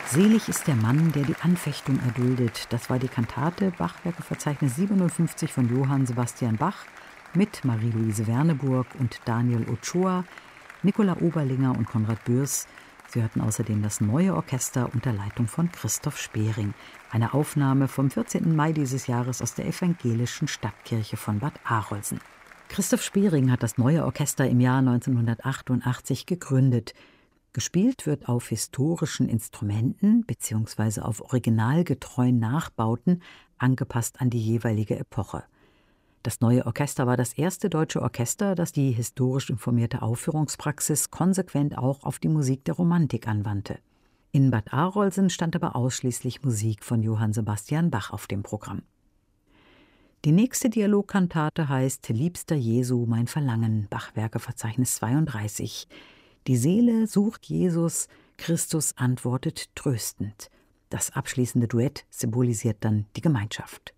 Selig ist der Mann, der die Anfechtung erduldet. Das war die Kantate, Bachwerkeverzeichnis 57 von Johann Sebastian Bach mit Marie-Louise Werneburg und Daniel Ochoa, Nicola Oberlinger und Konrad Bürs. Sie hörten außerdem das Neue Orchester unter Leitung von Christoph Spering. Eine Aufnahme vom 14. Mai dieses Jahres aus der evangelischen Stadtkirche von Bad Arolsen. Christoph Spering hat das Neue Orchester im Jahr 1988 gegründet. Gespielt wird auf historischen Instrumenten bzw. auf originalgetreuen Nachbauten, angepasst an die jeweilige Epoche. Das Neue Orchester war das erste deutsche Orchester, das die historisch informierte Aufführungspraxis konsequent auch auf die Musik der Romantik anwandte. In Bad Arolsen stand aber ausschließlich Musik von Johann Sebastian Bach auf dem Programm. Die nächste Dialogkantate heißt »Liebster Jesu, mein Verlangen«, Bachwerkeverzeichnis 32. Die Seele sucht Jesus, Christus antwortet tröstend. Das abschließende Duett symbolisiert dann die Gemeinschaft.